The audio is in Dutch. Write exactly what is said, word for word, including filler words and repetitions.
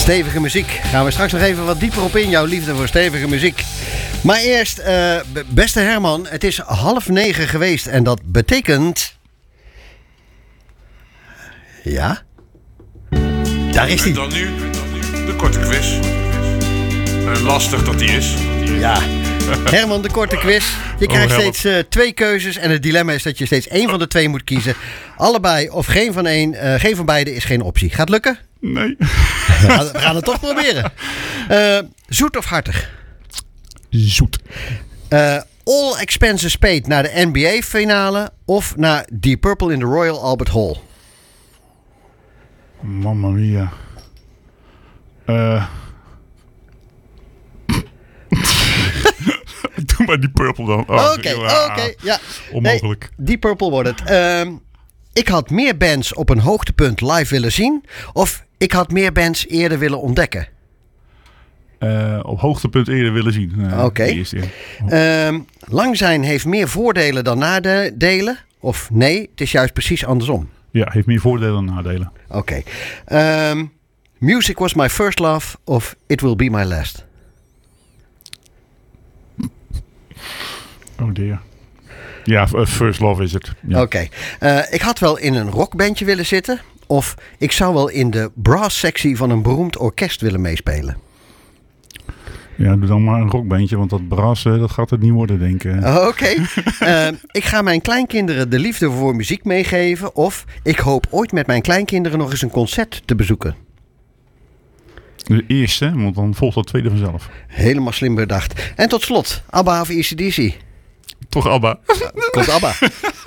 stevige muziek. Gaan we straks nog even wat dieper op in, jouw liefde voor stevige muziek. Maar eerst, uh, beste Herman, het is half negen geweest en dat betekent... Ja? Daar is hij. En dan nu de korte quiz. Uh, lastig dat die is. Ja. Herman, de korte quiz. Je krijgt oh, steeds uh, twee keuzes en het dilemma is dat je steeds één van de twee moet kiezen. Allebei of geen van één. Uh, geen van beide is geen optie. Gaat het lukken? Nee. We gaan, we gaan het toch proberen. Uh, zoet of hartig? Zoet. Uh, all expenses paid naar de N B A-finale of naar Deep Purple in de Royal Albert Hall? Mamma mia. Uh. Doe maar die Purple dan. Oké, oh, oké. Okay, okay, ja. Onmogelijk. Nee, Deep Purple wordt het. Uh, ik had meer bands op een hoogtepunt live willen zien. Of ik had meer bands eerder willen ontdekken. Uh, op hoogtepunt eerder willen zien. Uh, Oké. Okay. Uh, lang zijn heeft meer voordelen dan nadelen. Of nee, het is juist precies andersom. Ja, heeft meer voordelen dan nadelen. Oké. Okay. Um, music was my first love of it will be my last. Oh dear. Ja, first love is het. Ja. Oké. Okay. Uh, ik had wel in een rockbandje willen zitten. Of ik zou wel in de brass-sectie van een beroemd orkest willen meespelen. Ja, doe dan maar een rockbandje, want dat brass, dat gaat het niet worden, denk ik. Oké. Okay. Uh, ik ga mijn kleinkinderen de liefde voor muziek meegeven. Of ik hoop ooit met mijn kleinkinderen nog eens een concert te bezoeken. De eerste, want dan volgt dat tweede vanzelf. Helemaal slim bedacht. En tot slot, ABBA of A C D C? Toch ABBA. Komt ABBA.